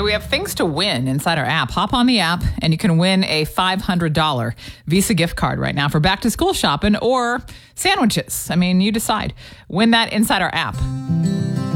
Okay, we have things to win inside our app. Hop on the app and you can win a $500 Visa gift card right now for back to school shopping or sandwiches. I mean, you decide. Win that inside our app.